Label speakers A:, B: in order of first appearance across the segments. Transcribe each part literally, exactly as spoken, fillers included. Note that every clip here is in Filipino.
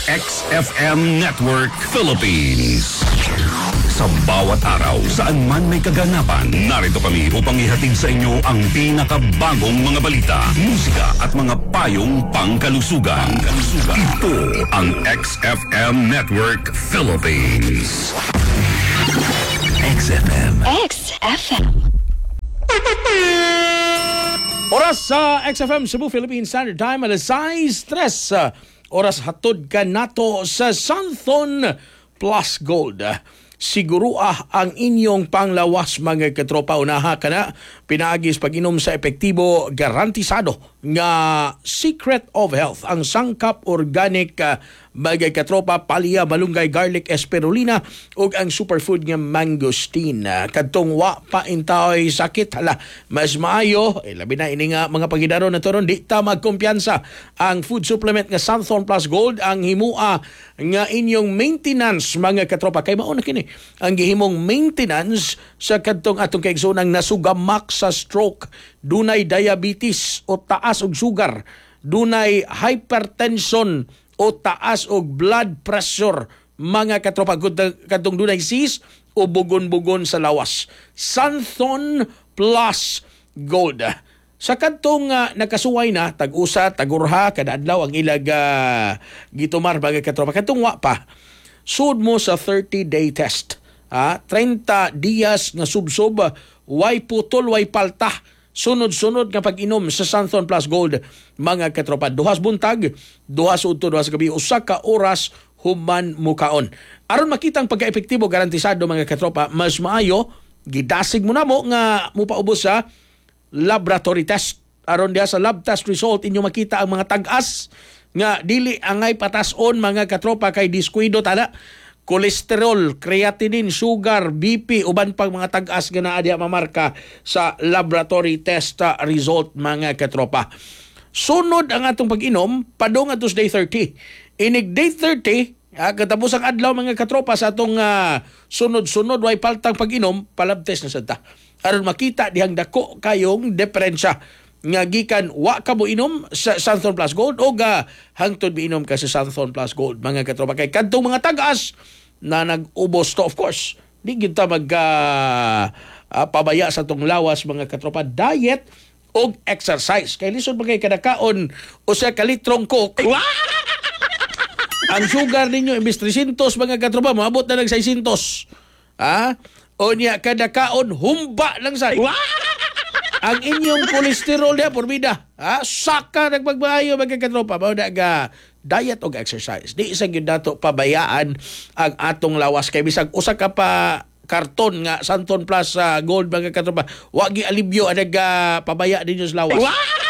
A: X F M Network Philippines. Sa bawat araw, saan man may kaganapan, narito kami upang ihatid sa inyo ang pinakabagong mga balita, musika at mga payong pangkalusugan. pangkalusugan. Ito ang X F M Network Philippines. X F M.
B: X F M.
C: Oras sa X F M Cebu Philippine Standard Time, alas sais tres. Oras hatod ka nato sa Santhon Plus Gold. Siguro ah ang inyong panglawas mga katropa. Unaha ka na, pinaagis pag-inom sa epektibo garantisado nga Secret of Health. Ang sangkap organic uh, mga katropa, palya, malunggay, garlic, espirulina ug ang superfood nga mangosteen. Uh, kadtong wa pa intaoy sakit, hala, mas maayo, eh, labi na ini nga mga pagidaro na turon, di ta magkumpiyansa. Ang food supplement nga Santhon Plus Gold, ang himua nga inyong maintenance mga katropa. Kay mao na kini ang gihimong maintenance sa kadtong atong kaigsoonang nasugamak sa stroke, dunay diabetes o taas og sugar, dunay hypertension o taas og blood pressure mga katropa, kadtong dunay sis o bugon-bugon sa lawas. Santhon Plus Gold. Sa kadtong uh, nakasuway na tag-usa, tag-urha kada adlaw ang ilag uh, gitumar mga katropa. Kadtong wa pa sud mo sa thirty-day test. Ah, thirty dias nga subsob, way putol, way palta. Sunod-sunod nga pag-inom sa Santhon Plus Gold mga katropa. Duhas buntag, duhas udto, duhas gabi, usa ka oras human mukaon. Aron makitang pagka-epektibo garantisado mga katropa, mas maayo gidasig mo na mo nga mupaubos sa laboratory test. Aron diha sa lab test result inyo makita ang mga tag-as nga dili angay patason mga katropa kay diskuido tada. Kolesterol, creatinine, sugar, B P, uban pang mga tag-as nga naa diha mamarka sa laboratory test result mga katropa. Sunod ang atong pag-inom padung atos day thirty. Inig day thirty, ah, katapos ang adlaw mga katropa sa atong uh, sunod-sunod way paltang pag-inom, palab test na sad ta. Aron makita dihang dako kayong diferensya nga gikan wa ka mo inom sa Santhon Plus Gold o ga hangtod miinom ka sa Santhon Plus Gold mga katropa. Kay kadtong mga tag-as na nag-ubos to, of course, di gyud ta mag uh, uh, pabaya sa tong lawas mga katropa. Diet o exercise. Kay lisod magay kadakaon o sa kalitrong coke. Ang sugar ninyo imbis three hundred mga katropa, maabot na nag six hundred. Ha? O niya kadakaon humba lang sa ang inyong kolesterol niya, porbida. Ha? Saka nagpagbahayo, magkakatropa. Mao ga diet o exercise. Di isang yun nato pabayaan ang atong lawas. Kay bisag usa ka pa karton nga Santhon Plus uh, Gold, magkakatropa. Wagi alibyo ang uh, pabaya ninyo sa lawas.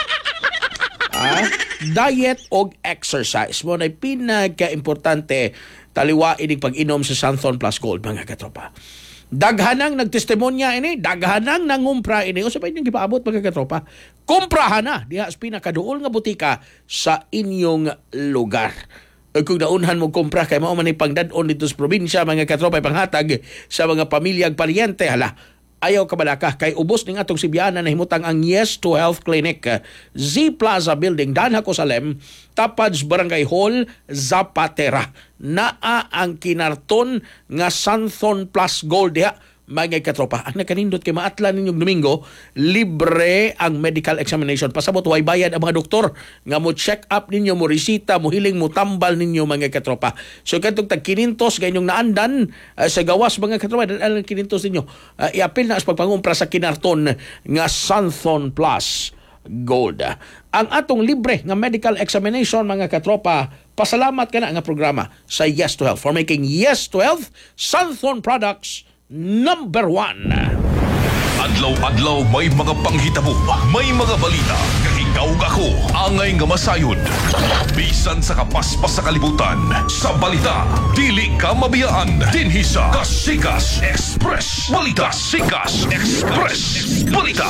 C: Ha? Diet o exercise. Mo na pinaka-importante taliwa ining pag-inom sa Santhon Plus Gold, mga katropa. Daghanang nagtestimonya ini, daghanang nangumpra ini. O sabay niyong gipaabot mga katropa. Kumprahan na diha sa pinakaduol nga butika sa inyong lugar. O kung naunhan mo kumpra kay mao man ni pangdad-on dito sa probinsya mga katropa, panghatag sa mga pamilyang paryente, hala, ayaw kabalaka kay ubos ning atong Sibiana na himutang ang Yes to Health Clinic, Z Plaza Building, Danha Cosalem, Tapads Barangay Hall, Zapatera. Naa ang kinarton nga Santhon Plus Gold diha mga katropa. Ang nakanindot kay maatlan ninyong Domingo, libre ang medical examination. Pasabot way bayad ang mga doktor nga mo check up ninyo, mo resita, mo hiling, mo tambal ninyo mga katropa. So katong tag kinintos ganyong naandan uh, sa gawas mga katropa, ang kinintos ninyo. Uh, iapil na sa pagpangumpra sa kinarton nga Santhon Plus Gold. Ang atong libre nga medical examination mga katropa, pasalamat ka na nga programa sa Yes to Health for making Yes to Health Santhon Products number one.
D: Adlaw-adlaw may mga panghitabo, may mga balita nga ikaw ako angay nga masayod. Bisan sa kapaspas sa kalibutan, sa balita dili ka mabiyaan. Dinhi sa Kasikas Express Balita. Sikas Express Balita.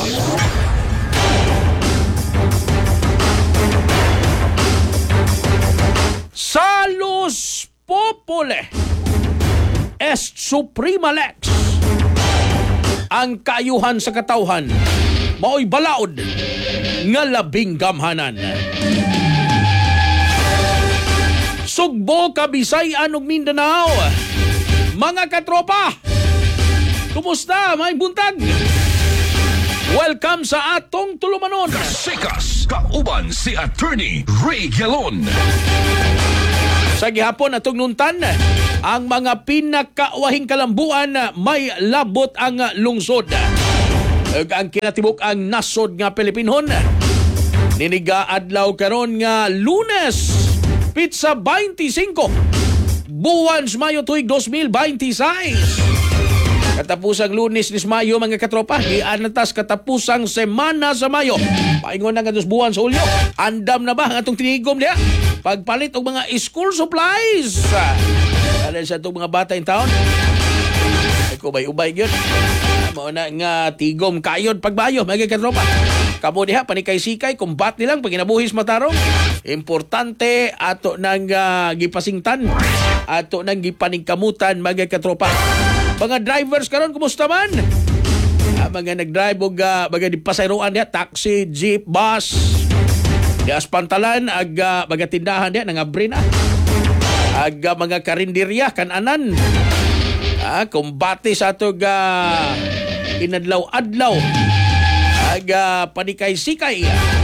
C: Salus Popole Est Suprema Lex. Ang kayuhan sa katawhan mao'y balaod nga labing gamhanan. Sugbo, Kabisayan ug Mindanao. Mga katropa, kumusta? May buntag. Welcome sa atong tulumanon.
D: Sikas, kauban si Attorney Ray Galon.
C: Sa gihapon atong nuntan, ang mga pinakawahing kalambuan may labot ang lungsod. Ug ang kinatibuk ang nasod nga Pilipinon. Niniga adlaw karon nga Lunes, Pitsa twenty-five, buwan sa Mayo tuig two thousand twenty-six. Katapusang Lunes ni Mayo mga katropa, gianatas katapusang semana sa Mayo. Paingon na nga dos buwan sa Hulyo. Andam na ba ang atong tinigom diha? Pagpalit og mga school supplies. Dahil sa itong mga bata in town, ay kubay-ubay yun. Mao na nga tigom kayod pagbayo mga katropa. Kamo diha panikay-sikay kumbat nilang pag ginabuhis matarong. Importante ato nang uh, gipasingtan, ato nang gipaningkamutan mga katropa. Mga drivers karon kumusta man? Ah, mga nag-drive og uh, mga dipasayroan diha, taxi, jeep, bus. Di aspantalan ag uh, mga tindahan diha nangabri na. Ag uh, mga karinderya kananan. Ah, kumbati sa atog uh, inadlaw-adlaw. Ag uh, panikay-sikay.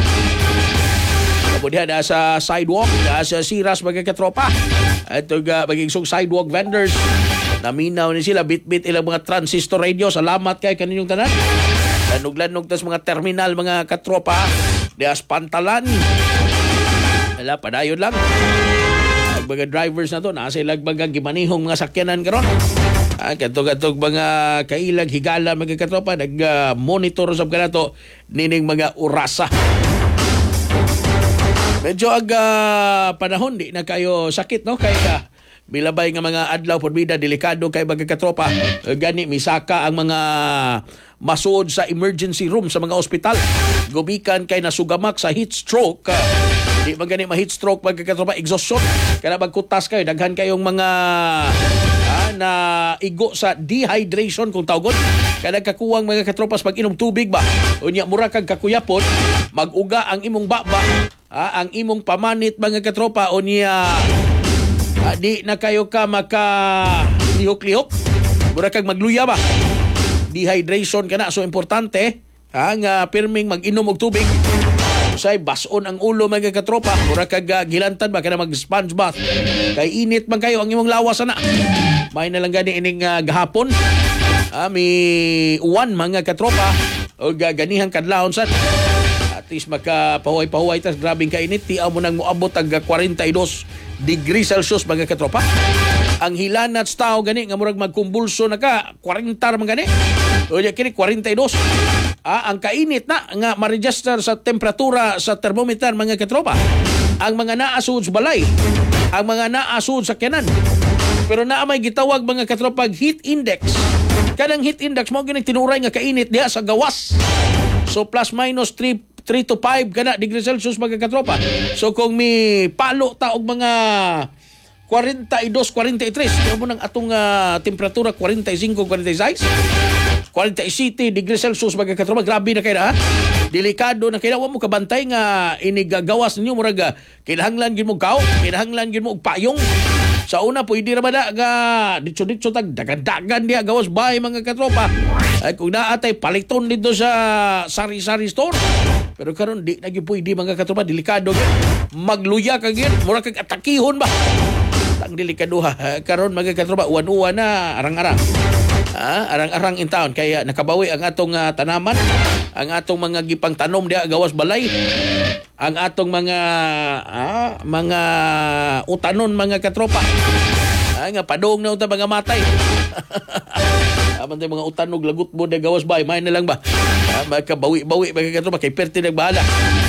C: Kamu diha sa sidewalk, da sa siras mga katropa. Atog uh, magigsong sidewalk vendors. Naminaw ni sila, bit-bit ilang mga transistor radio. Salamat kay kaninyong tanan. Lanug-lanug tas mga terminal, mga katropa. Dias pantalan. Wala, padayon lang. Ang mga drivers na to, nasa ilang mga gimanihong mga sakyanan karon. Ah, katog-katog mga kailag, higala, mga katropa. Nag-monitor uh, sa mga to, nining mga orasa. Medyo ag uh, panahon, di na kayo sakit, no? Kaya milabay nga mga adlaw porbida, delikado kay mga katropa. Gani misaka ang mga masuod sa emergency room sa mga ospital. Gubikan kay nasugamak sa heat stroke. Di man gani ma-heat stroke mga katropa, exhaustion. Kaya magkutas kayo, daghan kayong mga ah, na igo sa dehydration kung tawgon. Kaya nagkakuwang mga katropas pag inom tubig ba. Unya mura kag kakuyapon, mag-uga ang imong baba, ah, ang imong pamanit mga katropa. Unya Ah, di na kayo ka maka lihok-lihok. Mura kag magluya ba? Dehydration ka na. So, importante ang uh, pirming mag-inom og tubig. Say, bason ang ulo mga katropa. Mura kag uh, gilantan ba? Kana mag-sponge bath. Kay init man kayo ang imong lawas na. May na lang gani ining uh, gahapon. Ah, may uwan mga katropa. O uh, ganihang kadlawon sad. At least makapahuay-pahuay. Tas grabing kainit. Tiaw mo nang muabot ang forty-two degrees Celsius mga katropa. Ang hilanat tao gani nga murag magkumbulso na ka forty man gani. O ya kini forty-two. Ah, ang kainit na nga ma-register sa temperatura sa thermometer mga katropa. Ang mga naasud sa balay, ang mga naasud sa kanan. Pero naa may gitawag mga katropa heat index. Kanang heat index mo gani tinuray nga kainit diha sa gawas. So plus minus three to five kana degrees Celsius mga katropa. So kung may palo ta og mga forty-two, forty-three, kaya mo nang atong uh, temperatura forty-five, forty-six, forty-seven degrees Celsius mga katropa. Grabe na kayo na ha. Delikado na kayo. Huwag mo kabantay nga inigagawas ninyo. Muraga, kinahanglan gin mo kao, kinahanglan gin mo og payong. Sa una, pwede na ba na nga ditso-ditso tag dagan-dagan diya gawas bahay mga katropa. Ay kung naatay paliton dito sa sari-sari store. Pero karon di na gyud pwede mga katropa, delikado gyud. Magluya ka gyud, mura kag atakihon ba. Tang delikado ha. Karon mga katropa, uwan-uwan na arang-arang. Ah, arang-arang in town kaya nakabawi ang atong uh, tanaman, ang atong mga gipang tanom diya gawas balay. Ang atong mga ah, mga utanon mga katropa. Ah, nga padong na unta mga matay. Aman tay mga utanog lagut mo de gawas bay, may na lang ba. Ah, makabawi-bawi mga katropa kay perti nagbahala.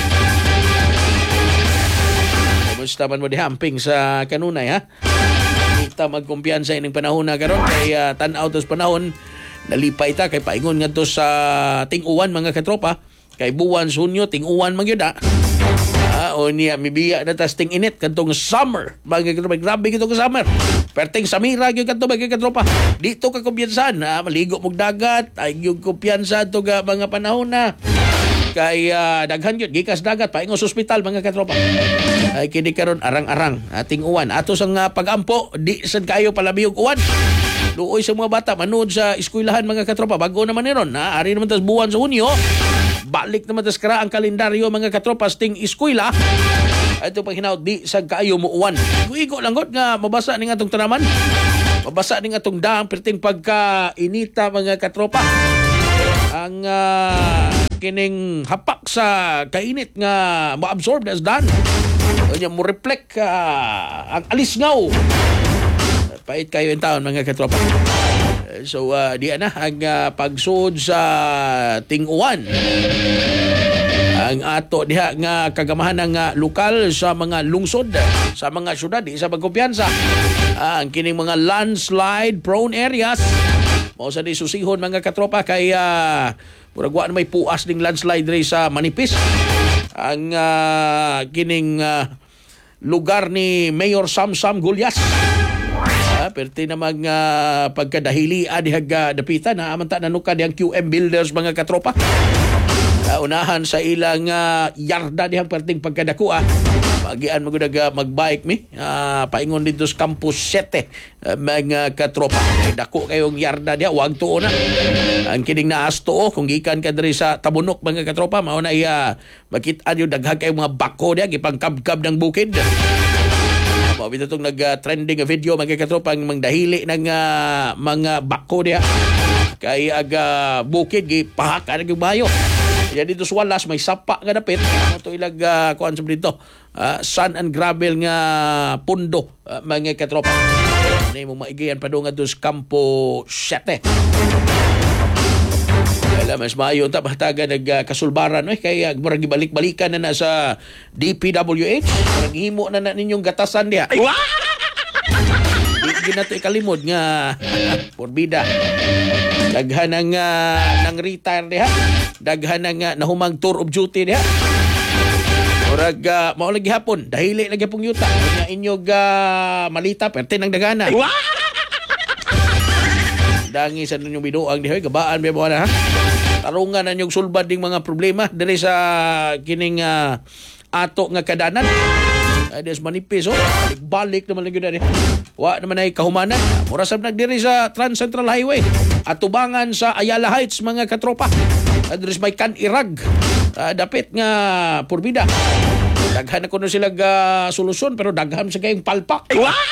C: Kumusta man mo di hamping sa kanunay ha? Kita magkumpiyansa ining panahon na karon kay uh, tan-aw tos panahon nalipay ta kay paingon ngadto sa ting-uwan mga katropa. Kay buwan Hunyo ting-uwan man gyud. Ah, o niya mibiya na tas ting-init kadtong summer. Bagay katropa, grabe kito ka summer. Perting samira gyud kadto bagay katropa. Dito ka kumpiyansa na maligo mog dagat, ay gyud kumpiyansa to ga mga panahon na. Kay uh, daghan yun, gikas dagat, paingos ospital mga katropa. Ay kini karon arang-arang ating uwan. Ato sang uh, pag-ampo, di sad kayo palabiyog uwan. Luoy sa mga bata, manood sa eskwelahan mga katropa. Bago naman ni ron, ha? Ari naman tas buwan sa Hunyo. Balik naman tas kara ang kalendaryo mga katropa sting eskwela. Ito pag hinaut, di sad kayo mo uwan. Igo lang god nga mabasa ning atong tanaman. Mabasa ning atong daang perting pagka-inita mga katropa. Ang uh, kining hapak sa kainit nga ma-absorb na isdan. Kanya mo reflect uh, ang alisngaw. Pait kayo yung taon mga katropa. So uh, di na ang uh, pagsud sa ting-uwan. Ang ato diha nga kagamahan ng uh, lokal sa mga lungsod, sa mga syudad, di sa pagkumpiyansa. Uh, ang kining mga landslide prone areas. Mao sa di susihon mga katropa kay uh, murag wa na may puas ding landslide ray sa manipis. Ang uh, kining uh, lugar ni Mayor Samsam Gulyas. Uh, perti na mga uh, pagkadahili adihag uh, dapitan na amanta nanuka diyang Q M Builders mga katropa. Uh, unahan sa ilang uh, yarda dihang perting pagkadako ah. Magian magudag uh, magbike mi uh, paingon dito sa Campus sete uh, mga katropa. Ay, dako kayong yarda diha wag tuo na. Ang kining naas tuo kung gikan ka diri sa Tabunok mga katropa mao na iya makit-an yung daghang kayong mga bako diha gipangkabkab ng bukid. Mao bitaw tong nag-trending uh, video mga katropa ang mangdahili ng uh, mga bako diha. Kay aga bukid gipahak ana gyud bayo. Ya dito sa Walas may sapa nga dapit. Ato ilag uh, kuan sa dito. Uh, sand and gravel nga pundo uh, mga katropa. Ni mo maigian padung adto sa Campo sete. Kaya mas maayo ta bataga nagkasulbaran uh, kay uh, murag gibalik-balikan na na sa D P W H. Murag himo na na ninyong gatasan diha. Di na ito ikalimod nga porbida. Daghan ng uh, nang retire diha. Daghan ng uh, nahumang tour of duty diha. Murag uh, mao lagi hapon, dahili lagi pong yuta. Nga inyog uh, malita perti ng dagana. Dangi sa ninyong binuang diha, gabaan ba mo na ha? Tarungan na ninyong sulbad ding mga problema diri sa kining uh, ato nga kadanan. Ay des manipis oh, balik naman lang yun na wa naman ay kahumanan. Murasab nagdiri sa Trans Central Highway at tubangan sa Ayala Heights mga katropa. Adres may Kanirag uh, dapit nga porbida. Daghan na kuno sila uh, solusyon pero daghan sa kayong palpak.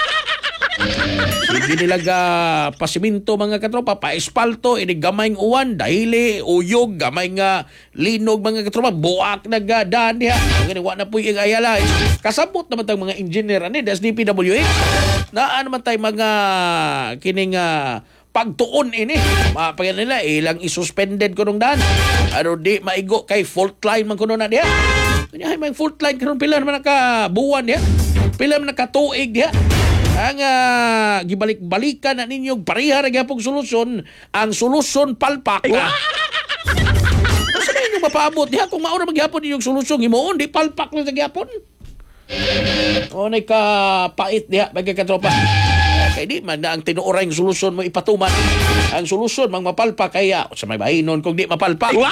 C: Sige nila ga pasiminto mga katropa, pa-espalto, ini gamayng uwan, dahili, uyog, gamay nga linog mga katropa, buwak nagdaan diha. Ngani wa na po yung Ayala. Kasabot naman tayong mga engineer ani das D P W H. Naan naman tayo mga kining uh, pagtuon ini. Mapagan nila ilang isuspended ko nung daan. Ano di maigo kay fault line man kuno na diha. Kanya may fault line karon pila naman nakabuwan diha. Pila naman nakatuig diha. Ang uh, gibalik-balikan na ninyong pareha na gyapong solusyon, ang solusyon palpak. Wow! Kasi na inyong mapaabot diha kung mauna magyapon ninyong solusyon, himoon, di palpak lang sa gyapon. O na kapait diha, bagay katropa. Kaya di man na ang tinuoray ang solusyon mo ipatuman. Ang solusyon, mang mapalpak, kaya sa may bahinon kung di mapalpak. Wow!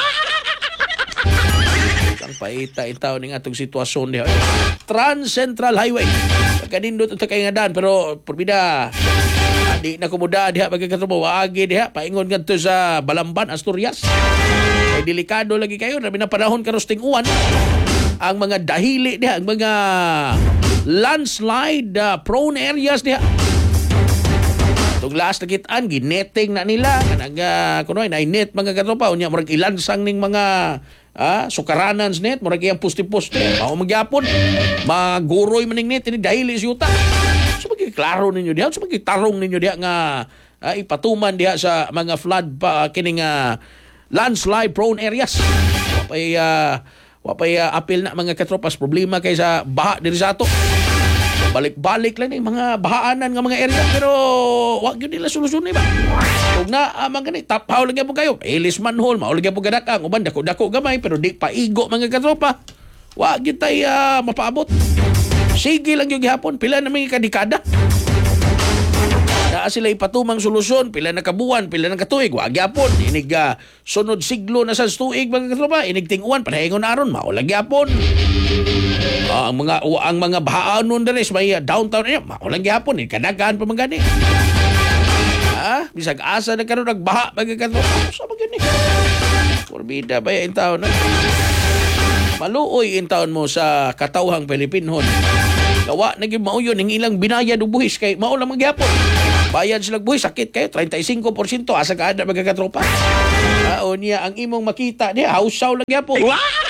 C: Ang paita in taon ng atong sitwasyon diha. Trans Central Highway. Pagkanindot ito kay nga daan pero porbida di na kumuda diha pagkakatubo waagi diha paingon ngadto sa Balamban, Asturias. Ay delikado lagi kayo na pinapanahon karon ting uwan. Ang mga dahili diha, ang mga landslide uh, prone areas diha. Itong last na kitaan, gineting na nila. Kanag, uh, kunoy, na-net mga katropa. Unya, murag ilansang ning mga ah, sukaranans net. Murag iyang pusti-pusti. Mao magyapon. Maguroy maning net. Ini dahili siyuta. So, magkiklaro ninyo diha. So, magkitarong ninyo diha nga uh, ipatuman diha sa mga flood pa, kining uh, landslide prone areas. Wapay, uh, wapay uh, apil na mga katropas. Problema kay sa baha diri sa ato. Balik-balik lang yung mga bahaanan ng mga area pero wag yun nila solusyon ba? Kung na uh, mga ganit, tapaw lagi po kayo. Ilis manhole, maul lagi po gadakang. Uban, dako-dako gamay pero di paigo mga katropa. Wag yun tayo uh, mapaabot. Sige lang yung gihapon. Pila na mga kadikada. Na naa sila ipatumang solusyon, pila na kabuan, pila na katuig, wag yapon. Inig uh, sunod siglo na sa tuig mga katropa, inig tinguan, panahingon aron, maulag yapon. Uh, ang mga uh, ang mga bahaan nun dalis, may uh, downtown niya, maulag yapon, eh, kadagaan pa mga gani. Ha? Bisag asa na karon nagbaha mga katropa, sa mga gani. Forbida ba yung taon na? Maluoy yung taon mo sa katawhang Pilipinhon. Gawa, naging mauyon, ng ilang binayad o buhis kay maulang magyapon. Bayad silang buhis, sakit kayo, thirty-five percent asa ka ada magkakatropa. Ah, o niya, ang imong makita niya, hausaw lang yapon.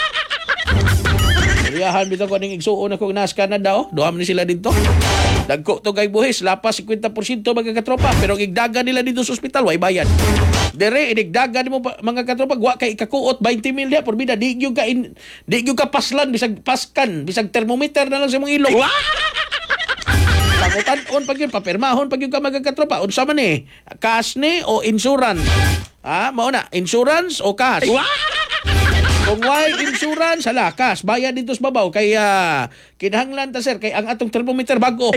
C: Riyahan bitaw ko ning igsuon ako nas Canada, oh. Duham ni sila dito. Dagko to kay buhis, lapas fifty percent magkakatropa, pero igdagan nila dito sa ospital, way bayad. Dere inigdagan mo mga katropa, wa kay ikakuot twenty mil dia por bida, di gyud ka in, di gyud ka paslan bisag paskan, bisag thermometer na lang sa mga ilong. Pangutan-on pag yun, papirmahon pag yun ka magkakatropa. Unsa man eh, cash ni o insurance? Ha, mao na, insurance o cash? Kung why insurance, hala, cash, bayad dito sa babaw. Kaya, kinahanglan ta sir, kay ang atong thermometer bago.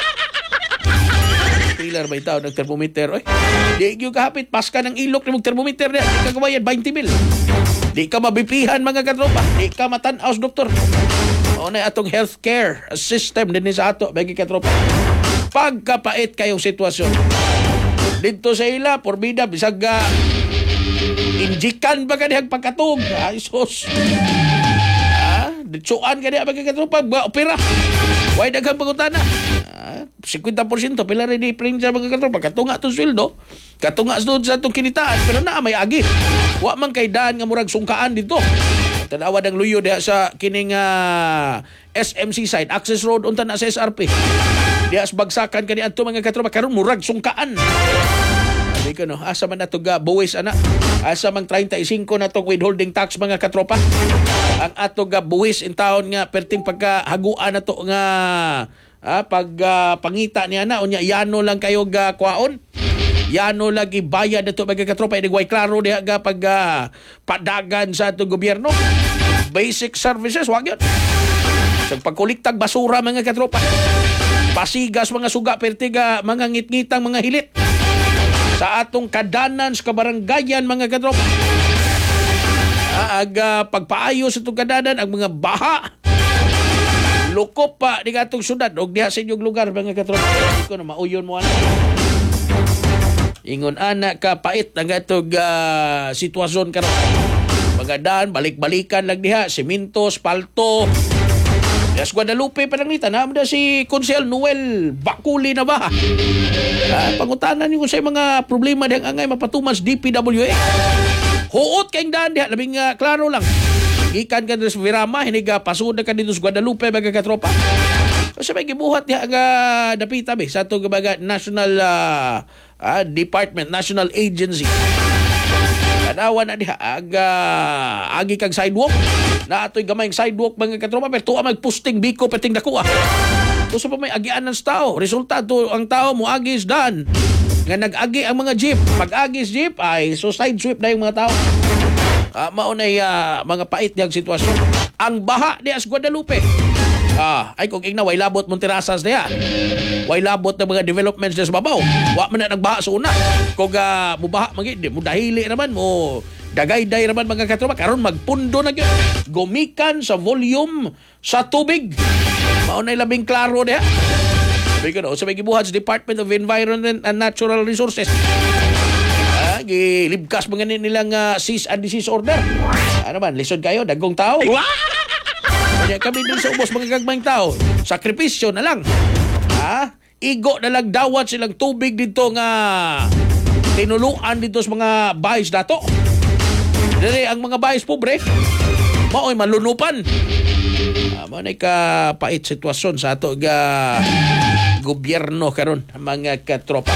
C: Pilar ba itaw ng thermometer? Oy, di yung kahapit, pas ka ng ilok ng thermometer niya, di ka kabayad, twenty mil. Di ka mabipihan mga katropa, di ka matanaos doktor. O na atong healthcare system din sa ato, bagi katropa. Pagkapait kayong sitwasyon. Dito sa ila, porbida, bisag uh, injikan ba kaniyang pagkatog? Ay, sus. Ah, ditsuan kaniyang pagkakatropa, opera. Huwag daghang pangutana. Ah, fifty percent pila rin i-pring sa pagkakatropa. Katunga itong sweldo. Katunga sa itong kinitaan. Pero na, may agi. Huwag man kay daan nga murag sungkaan dito. Tanawa ng luyo diha sa kining uh, S M C side, Access Road, unta na sa S R P. Diha sa bagsakan kani adto mga katropa, karon murag sungkaan. Sabi ko no, asa man natog uh, buwis ana, asa man thirty-five na tong withholding tax mga katropa. Ang atog uh, buwis in taon nga perting pagkahaguan na to nga ah, pag uh, pangita niya na unya yano lang kayo ga kwaon. Yano lagi bayad na ito mga katropa. Inigway klaro diha ga pag uh, padagan sa itong gobyerno. Basic services, wag yun. Sa pagkuliktag basura mga katropa. Pasigas mga suga, pertiga, mga ngit-ngitang mga hilit. Sa atong kadanan sa kabarangayan mga katropa. Ag uh, pagpaayos itong kadanan, ang mga baha. Lukop pa di atong syudad. O diha sa inyong lugar mga katropa. Hindi ko na mauyon mo ano. Ingon anak ka pait ang atog uh, sitwasyon karon. Pagadaan balik-balikan lang diha, semento, spalto. Yes, Guadalupe pananglitan na da si Konsehal Noel Bakuli na ba? Uh, pangutanan niyo sa mga problema dihang angay mapatumas D P W A. Huot kayong daan diha, labing uh, klaro lang. Ikan ka sa Virama, hiniga pasud ka dito sa Guadalupe mga katropa. Kasi may gibuhat diha nga dapita be sa atong baga national uh, uh, department, national agency. Kanawa na diha aga agi kag sidewalk. Na ato'y gamayng sidewalk mga katropa, pero tuwa magpusting biko peting dakuha. So pa may agian ng tao. Resulta to ang tao mo agis dan. Nga nag-agi ang mga jeep. Pag-agis jeep ay so side sweep na yung mga tao. Uh, maunay uh, mga pait niyang sitwasyon. Ang baha diya sa Guadalupe. Ah, ay kung igna, way labot mong terasas niya. Way labot ng mga developments niya sa babaw. Wa man na nagbaha sa una. Kung uh, mubaha, magiging, mo dahili naman mo, dagay-day naman mga katropa. Karon magpundo na yun. Gumikan sa volume sa tubig. Maunay labing klaro niya. Sabi ko no, sa may gibuhat sa Department of Environment and Natural Resources. Ah, gilibkas mga nilang uh, cease and desist order. Ano man, lisod kayo, dagong tao. Kaya kami din sa ubos mga gagmayng tao, sakripisyo na lang. Ha? Igo na lang dawat silang tubig dito nga tinuluan dito sa mga bayis dato. Dere ang mga bayis pobre, mao'y malunupan. Ah, manay ka pait sitwasyon sa ato ga gobyerno karon mga katropa.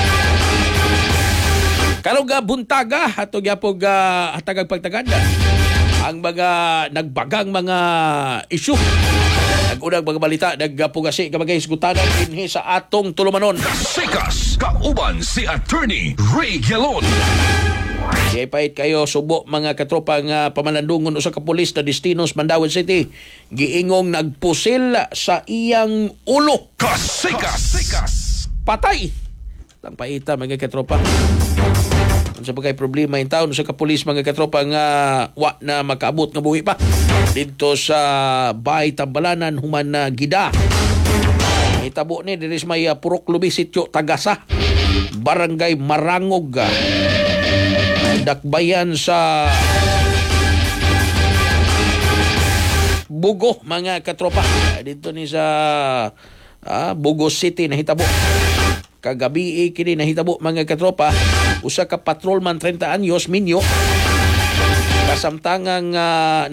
C: Karon ga buntaga ato gyapon ga hatagag pagtaganda. Ang mga nagbagang mga issue. Nag-unang mga balita, nagpugasi ka mga hisgutanan dinhi sa atong tulumanon.
D: Sikas, kauban si Attorney Ray Gelon.
C: Kaya pait kayo, subo mga katropa nga pamalandungon usa ka pulis na destinos Mandaue City. Giingong nagpusil sa iyang ulo.
D: Kasikas!
C: Patay! Tang paita mga katropa. Sa bagay problema in town sa kapulis mga katropa nga wa na makaabot nga buhi pa dito sa Bay Tambalanan human na Gida. Itabo ni diri sa may uh, Purok Lubi Sitio Tagasa, Barangay Marangog, dakbayan sa Bugo mga katropa. Dito ni sa uh, Bugo City na hitabo. Kagabi eh, kini nahitabo mga katropa, usa ka patrolman thirty anyos minyo kasamtangang uh,